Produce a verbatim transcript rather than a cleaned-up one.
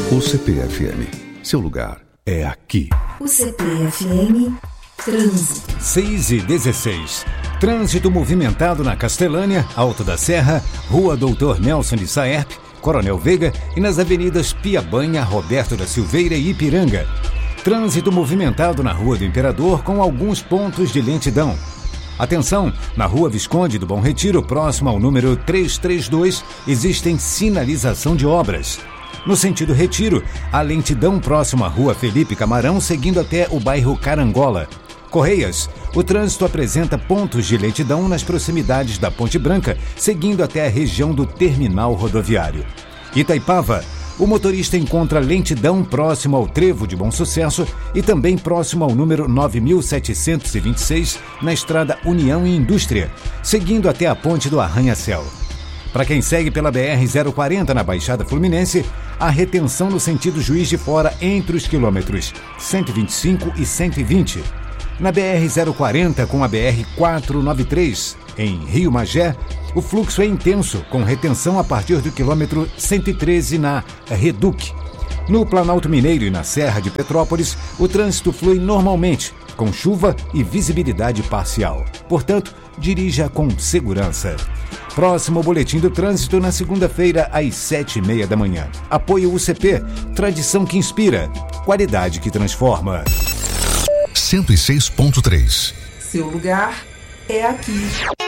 U C P F M. Seu lugar é aqui. U C P F M Trânsito. seis e dezesseis. Trânsito movimentado na Castelânia, Alto da Serra, Rua Doutor Nelson de Saerp, Coronel Veiga e nas avenidas Piabanha, Roberto da Silveira e Ipiranga. Trânsito movimentado na Rua do Imperador com alguns pontos de lentidão. Atenção, na Rua Visconde do Bom Retiro, próximo ao número trezentos e trinta e dois, existem sinalização de obras. No sentido Retiro, a lentidão próximo à Rua Felipe Camarão, seguindo até o bairro Carangola. Correias, o trânsito apresenta pontos de lentidão nas proximidades da Ponte Branca, seguindo até a região do terminal rodoviário. Itaipava, o motorista encontra lentidão próximo ao Trevo de Bom Sucesso e também próximo ao número nove mil setecentos e vinte e seis, na estrada União e Indústria, seguindo até a ponte do Arranha-Céu. Para quem segue pela B R zero quarenta na Baixada Fluminense, a retenção no sentido Juiz de Fora entre os quilômetros cento e vinte e cinco e cento e vinte. Na B R zero quarenta com a B R quatrocentos e noventa e três, em Rio Magé, o fluxo é intenso, com retenção a partir do quilômetro cento e treze na Reduc. No Planalto Mineiro e na Serra de Petrópolis, o trânsito flui normalmente, com chuva e visibilidade parcial. Portanto, dirija com segurança. Próximo boletim do trânsito na segunda-feira, às sete e meia da manhã. Apoio U C P, tradição que inspira, qualidade que transforma. cento e seis ponto três. Seu lugar é aqui.